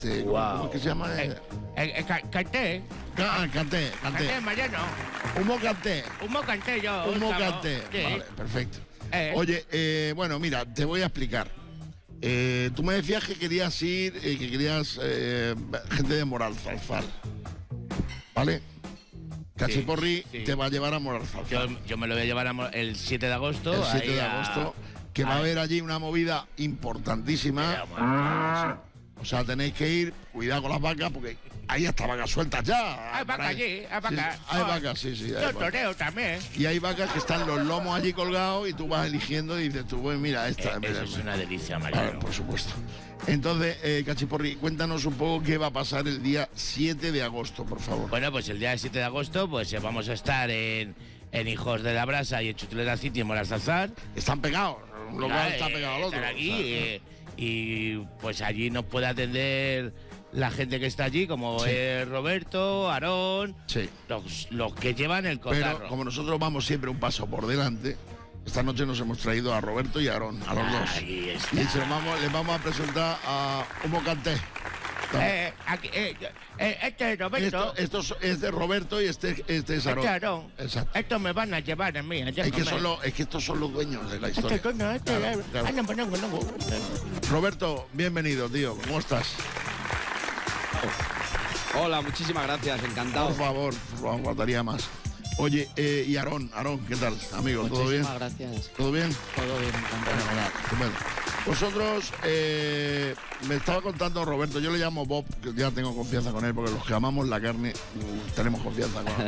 ¿Cómo es que se llama? Canté. Canté. Mariano. Humo canté. Humo canté yo. Humo canté. Sí. Vale, perfecto. Oye, bueno, mira, te voy a explicar. Tú me decías que querías ir, que querías gente de Moralzarzal. ¿Vale? Cachiporri te va a llevar a Moralzarzal. Yo me lo voy a llevar el 7 de agosto. El 7 de agosto, que va a haber allí una movida importantísima. O sea, tenéis que ir, cuidado con las vacas, porque hay hasta vacas sueltas ya. Hay vacas allí, hay vacas. Sí, hay vacas, sí. Yo toreo también. Y hay vacas que están los lomos allí colgados y tú vas eligiendo y dices tú, pues mira, esta. Eso es una delicia, Mariano. Por supuesto. Entonces, Cachiporri, cuéntanos un poco qué va a pasar el día 7 de agosto, por favor. Bueno, pues el día 7 de agosto pues vamos a estar en Hijos de la Brasa y en Chuleta City en Moralzarzal. Están pegados, un local está pegado al otro. Están aquí y pues allí nos puede atender la gente que está allí, como Roberto, Aarón, los que llevan el cotarro. Pero como nosotros vamos siempre un paso por delante, esta noche nos hemos traído a Roberto y a Aarón, a los dos. Ahí está. Y les vamos a presentar a Humo Canté. Este es Roberto. Esto es de Roberto y este es Aarón. Aarón. Exacto. Estos me van a llevar a mí. Es que estos son los dueños de la historia. Claro. Roberto, bienvenido, tío. ¿Cómo estás? Hola, muchísimas gracias, encantado. Por favor, faltaría más. Oye, y Aarón, ¿qué tal, amigo? ¿Todo bien? Muchísimas gracias. ¿Todo bien? Todo bien, encantado. Estupendo. Vosotros, me estaba contando Roberto, yo le llamo Bob, que ya tengo confianza con él, porque los que amamos la carne tenemos confianza con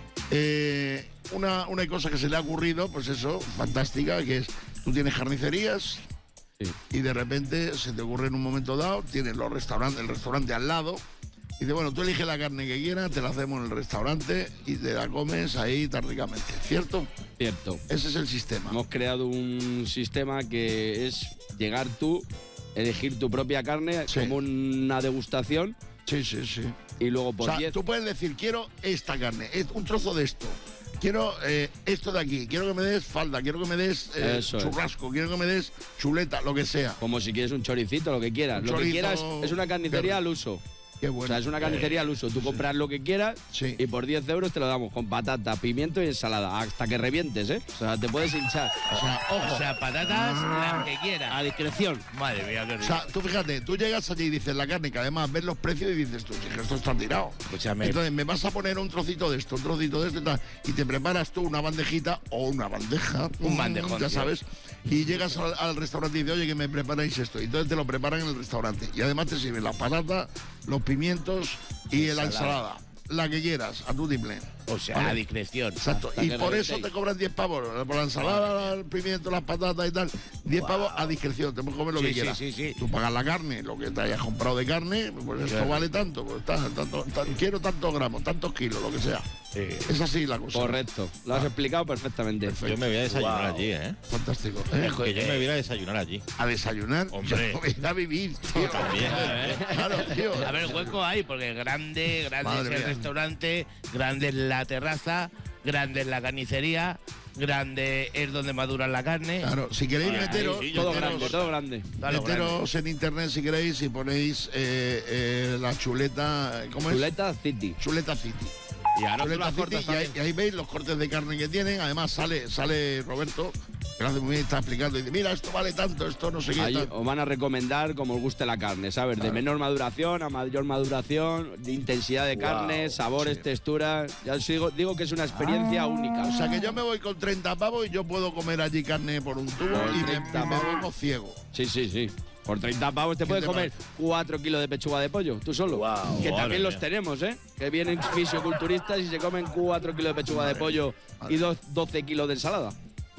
él. Una cosa que se le ha ocurrido, pues eso, fantástica, que es, tú tienes carnicerías y de repente se te ocurre en un momento dado, tienes el restaurante al lado, y dice, bueno, tú eliges la carne que quieras, te la hacemos en el restaurante y te la comes ahí tan ricamente, ¿cierto? Cierto. Ese es el sistema. Hemos creado un sistema que es llegar tú, elegir tu propia carne como una degustación. Sí. Y luego por 10. O sea, tú puedes decir, quiero esta carne, un trozo de esto. Quiero esto de aquí, quiero que me des falda, quiero que me des churrasco, quiero que me des chuleta, lo que sea. Como si quieres un choricito, lo que quieras. Lo que quieras es una carnicería al uso. Qué bueno. O sea, es una carnicería al uso. Tú compras lo que quieras y por 10 euros te lo damos con patata, pimiento y ensalada. Hasta que revientes, ¿eh? O sea, te puedes hinchar. O sea, patatas las que quieras. A discreción. Madre mía, qué rico. O sea, tú fíjate, tú llegas allí y dices la carne, que además ves los precios y dices tú, si esto está tirado. Escúchame. Entonces me vas a poner un trocito de esto y tal, y te preparas tú una bandejita o una bandeja. Un bandejón. Ya sabes. Y llegas al restaurante y dices, oye, que me preparáis esto. Y entonces te lo preparan en el restaurante. Y además te sirven la patata, los pimientos y la ensalada. La que quieras, a tu timbre. O sea, a discreción. Exacto. Y por eso te cobran 10 pavos. Por la ensalada, el pimiento, las patatas y tal. 10 pavos a discreción. Te puedes comer lo que quieras. Sí. Tú pagas la carne, lo que te hayas comprado de carne, pues esto vale tanto. Pues quiero tantos gramos, tantos kilos, lo que sea. Es así la cosa. Correcto. Lo has explicado perfectamente. Yo me voy a desayunar allí, ¿eh? Fantástico. Que yo me voy a desayunar allí. ¿A desayunar? Hombre. Yo voy a vivir, tío. También. Claro, tío. A ver, hueco hay, porque grande es Madre el mía. restaurante, grande es la terraza, grande es la carnicería, grande es donde maduran la carne. Claro, si queréis meteros, Todo grande, todo grande. meteros en internet si queréis y ponéis la chuleta. ¿Cómo es? Chuleta City. Chuleta City. Y ahora tú Chuleta las City, cortas y también. ahí veis los cortes de carne que tienen. Además sale Roberto, que lo hace muy bien, está explicando. Y dice, mira, esto vale tanto, esto no sé qué. Ahí tal. os van a recomendar como os guste la carne, ¿sabes? De menor maduración a mayor maduración, de intensidad de carne, sabores, texturas. Ya os digo que es una experiencia única. O sea que yo me voy con 30 pavos y yo puedo comer allí carne por un tubo Por y 30 me pavos. vuelvo ciego. Sí. Por 30 pavos te puedes te comer 4 kilos de pechuga de pollo, tú solo. Que Madre también los mía. tenemos, ¿eh? Que vienen fisioculturistas y se comen 4 kilos de pechuga de pollo y 12 kilos de ensalada.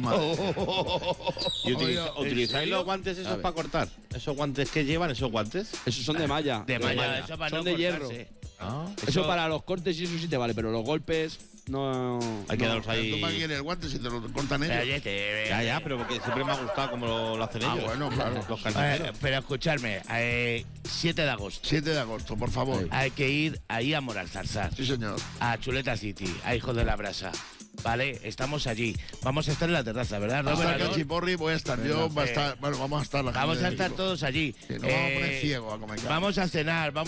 ¿Y Oiga, utilizáis los guantes esos para cortar? ¿Esos guantes que llevan, esos guantes? Esos son de malla. De malla, eso para Son no de hierro. cortarse. Eso para los cortes y eso sí te vale, pero los golpes no. Hay que darlos ¿Tú para qué ahí. quieres el guante si te lo cortan ellos? Ya, pero porque siempre me ha gustado como lo hacen ellos. Bueno, claro. Los carniceros. Pero escuchadme, 7 de agosto. 7 de agosto, por favor. Hay que ir ahí a Moralzarzal, Sí, señor. a Chuleta City, a Hijos de la Brasa. Vale, estamos allí. Vamos a estar en la terraza, ¿verdad, Va a Robert? estar Aarón? Cachiporri, voy a estar yo, va a estar, bueno, vamos a estar la gente Vamos a del estar equipo. todos allí. Sí, nos vamos a poner ciegos a comer carne. Vamos a cenar,